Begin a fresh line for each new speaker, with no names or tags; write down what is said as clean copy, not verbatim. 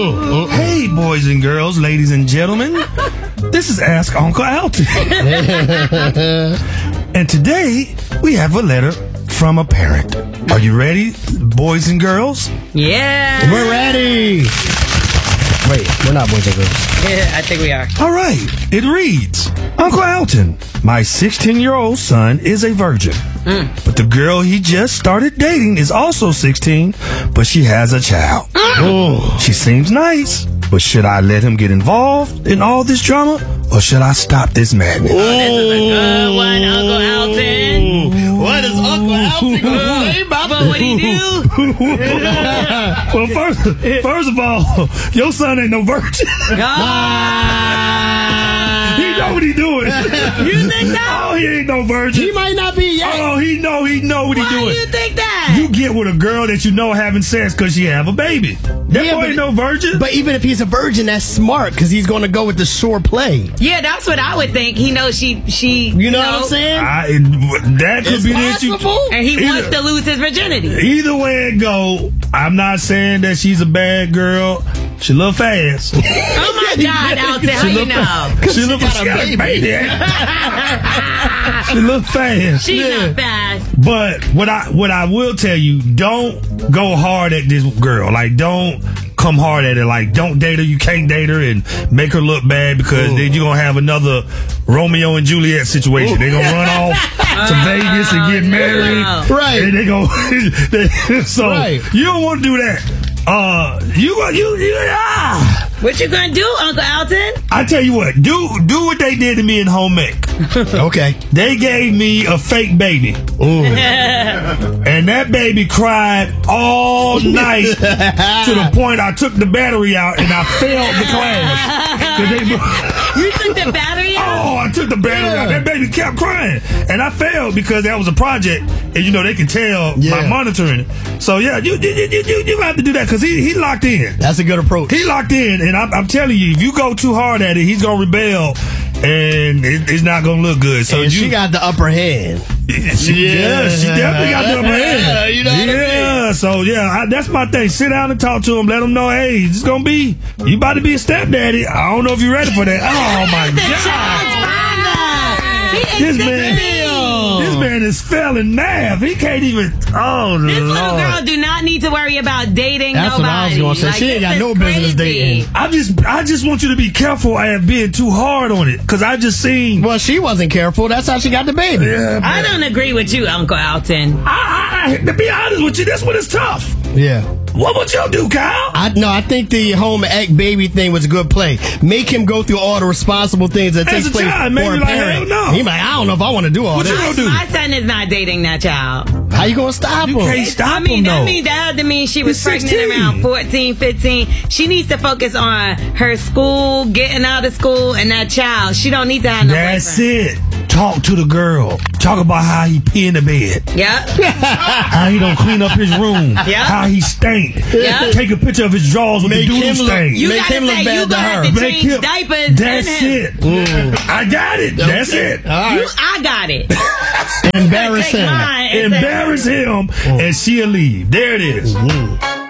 Hey, boys and girls, ladies and gentlemen. This is Ask Uncle Alton. And today, we have a letter from a parent. Are you ready, boys and girls?
Yeah.
We're ready. Wait, we're not boys and girls.
Yeah, I think we are.
All right. It reads, Uncle Alton, my 16-year-old son is a virgin. But the girl he just started dating is also 16, but she has a child. She seems nice, but should I let him get involved in all this drama, or should I stop this madness?
This is a good one, Uncle Alton.
What is Uncle Alton going to say about
But what he do?
Well, first of all, your son ain't no virgin. He know what he doing.
You think so?
Oh, he ain't no virgin.
He might not be yet.
Oh, he know what he
Why
doing.
you think that?
You get with a girl that you know having sex because she have a baby. That
Yeah,
boy
but-
ain't no virgin.
But even if he's a virgin, that's smart because he's going to go with the sure play.
Yeah, that's what I would think. He knows she.
You know what I'm saying?
That could
It's
be the issue.
possible.
And he wants
Either-
to lose his virginity.
Either way it go, I'm not saying that she's a bad girl. She a little fast.
Oh my God, Alton, how you know?
She look
got a baby.
She look fast.
She's not fast.
But what I will tell you, don't go hard at this girl. Like, don't come hard at her. Like, don't date her. You can't date her and make her look bad because then you're going to have another Romeo and Juliet situation. They're going to run off to Vegas and get married.
no.
Right.
And they go, so
Right.
you don't want to do that.
What you gonna do, Uncle Alton?
I tell you what, do what they did to me in home ec.
Okay.
They gave me a fake baby. And that baby cried all night to the point I took the battery out and I failed the class. 'Cause
You took the battery out?
Oh, I took the battery out. That baby kept crying. And I failed because that was a project. And, they can tell by monitoring it. So, yeah, you have to do that because he locked in.
That's a good approach.
He locked in. And I'm telling you, if you go too hard at it, he's going to rebel. And it's not going to look good. So
And she got the upper hand.
she definitely got the upper hand.
You know what I mean?
So that's my thing. Sit down and talk to him. Let him know, hey, it's gonna be you about to be a stepdaddy. I don't know if you're ready for that. Oh my God! This man is failing math. He can't even. Oh
This
Lord.
little girl do not need to worry about dating
That's
nobody.
what I was going to say. She ain't got
this
no
is
business
crazy.
dating.
I just want you to be careful at being too hard on it because I just seen.
Well, she wasn't careful. That's how she got the baby.
Yeah,
I don't agree with you, Uncle Alton.
to be honest with you, this one is tough.
Yeah.
What would you do, Kyle?
I think the home ec baby thing was a good play. Make him go through all the responsible things that
As
takes
a
place
child,
for
maybe
a
like,
parent.
hell no.
He like, I don't know if I want to do all
What you
this.
gonna do?
My son is not dating that child.
How you gonna stop
You
him?
can't stop
That
him though.
had to mean she was
He's
pregnant
16.
around 14, 15. She needs to focus on her school, getting out of school, and that child. She don't need to have no
That's
boyfriend.
it. Talk to the girl. Talk about how he pee in the bed.
Yep.
How he don't clean up his room.
Yeah.
How he stink.
Yeah.
Take a picture of his drawers with
Make
the doodle
him look-
stain.
You
Make
gotta
him look
say
bad
you
to
gonna have
her.
to
Make
change
him-
diapers.
That's
and him.
it. I got it. That's it.
All right.
I got it.
Embarrass
Take
him.
mine and say-
Embarrass him and she'll leave. There it is.